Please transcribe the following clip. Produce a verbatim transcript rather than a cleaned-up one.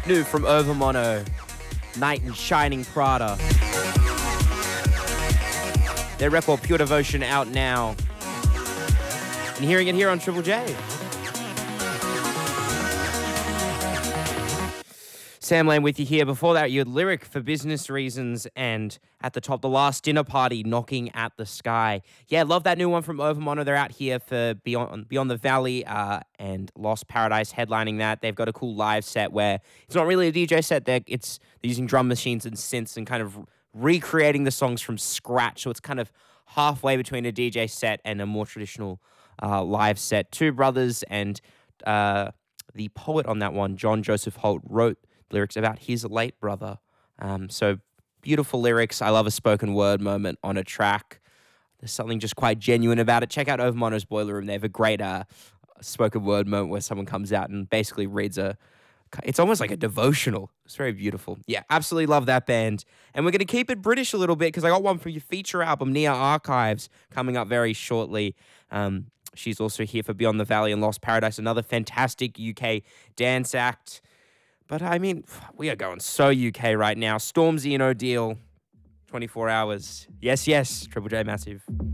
New from Overmono, Knight in Shining Prada. Their record Pure Devotion out now. And hearing it here on Triple J. Sam Lane with you here. Before that, you had Lyric for Business Reasons, and at the top, The Last Dinner Party, Knocking at the Sky. Yeah, love that new one from Overmono. They're out here for Beyond Beyond the Valley uh, and Lost Paradise headlining that. They've got a cool live set where it's not really a D J set. They're, it's, they're using drum machines and synths and kind of recreating the songs from scratch. So it's kind of halfway between a D J set and a more traditional uh, live set. Two brothers, and uh, the poet on that one, John Joseph Holt, wrote lyrics about his late brother. Um, so beautiful lyrics. I love a spoken word moment on a track. There's something just quite genuine about it. Check out Overmono's Boiler Room. They have a great uh, spoken word moment where someone comes out and basically reads a, it's almost like a devotional. It's very beautiful. Yeah, absolutely love that band. And we're going to keep it British a little bit because I got one from your feature album, Nia Archives, coming up very shortly. Um, she's also here for Beyond the Valley and Lost Paradise, another fantastic U K dance act. But, I mean, we are going so U K right now. Stormzy and O'Deal, twenty-four hours. Yes, yes, Triple J Massive.